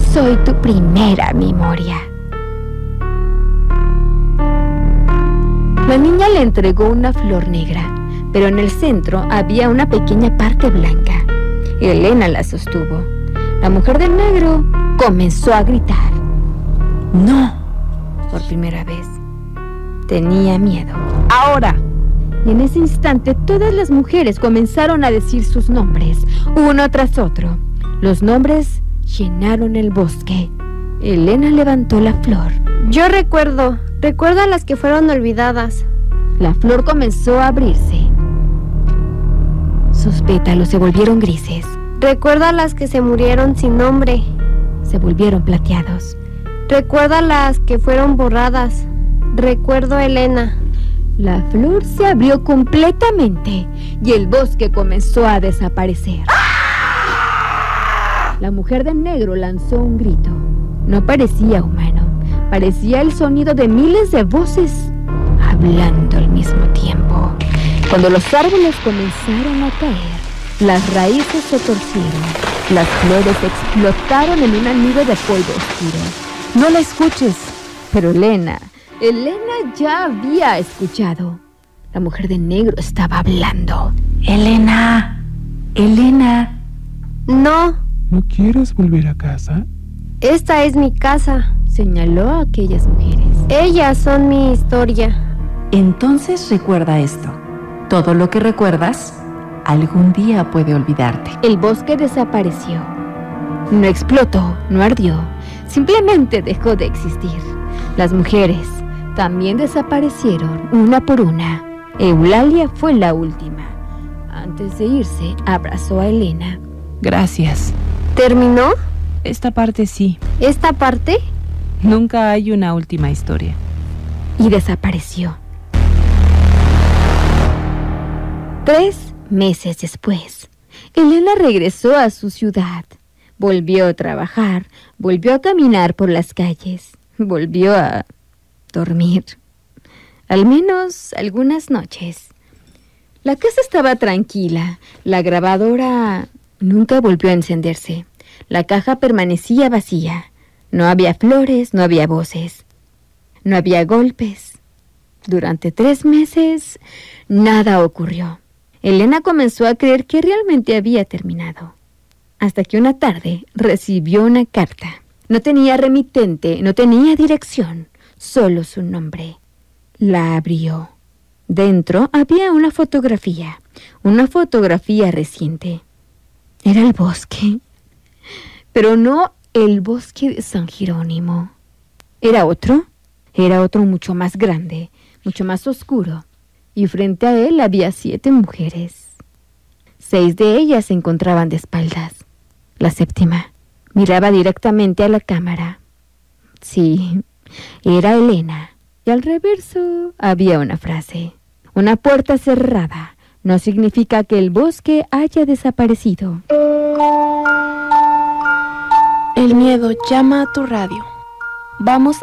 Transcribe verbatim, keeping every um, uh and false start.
soy tu primera memoria. La niña le entregó una flor negra, pero en el centro había una pequeña parte blanca. Elena la sostuvo. La mujer del negro comenzó a gritar. ¡No! Por primera vez. Tenía miedo. ¡Ahora! Y en ese instante todas las mujeres comenzaron a decir sus nombres, uno tras otro. Los nombres llenaron el bosque. Elena levantó la flor. Yo recuerdo, recuerdo a las que fueron olvidadas. La flor comenzó a abrirse. Sus pétalos se volvieron grises. Recuerdo a las que se murieron sin nombre. Se volvieron plateados. Recuerdo a las que fueron borradas. Recuerdo a Elena. La flor se abrió completamente y el bosque comenzó a desaparecer. La mujer de negro lanzó un grito. No parecía humano. Parecía el sonido de miles de voces hablando al mismo tiempo. Cuando los árboles comenzaron a caer, las raíces se torcieron. Las flores explotaron en una nube de polvo oscuro. No la escuches. Pero Elena, Elena ya había escuchado. La mujer de negro estaba hablando. Elena, Elena. No. ¿No quieres volver a casa? Esta es mi casa. Señaló a aquellas mujeres. Ellas son mi historia. Entonces recuerda esto. Todo lo que recuerdas, algún día puede olvidarte. El bosque desapareció. No explotó, no ardió. Simplemente dejó de existir. Las mujeres también desaparecieron, una por una. Eulalia fue la última. Antes de irse, abrazó a Elena. Gracias. ¿Terminó? Esta parte sí. ¿Esta parte? Nunca hay una última historia. Y desapareció. Tres meses después, Elena regresó a su ciudad. Volvió a trabajar, volvió a caminar por las calles, volvió a dormir. Al menos algunas noches. La casa estaba tranquila. La grabadora nunca volvió a encenderse. La caja permanecía vacía. No había flores, no había voces. No había golpes. Durante tres meses, nada ocurrió. Elena comenzó a creer que realmente había terminado. Hasta que una tarde recibió una carta. No tenía remitente, no tenía dirección, solo su nombre. La abrió. Dentro había una fotografía, una fotografía reciente. Era el bosque, pero no el bosque de San Jerónimo. Era otro, era otro mucho más grande, mucho más oscuro. Y frente a él había siete mujeres. Seis de ellas se encontraban de espaldas. La séptima miraba directamente a la cámara. Sí, era Elena. Y al reverso había una frase. Una puerta cerrada no significa que el bosque haya desaparecido. El miedo llama a tu radio. Vamos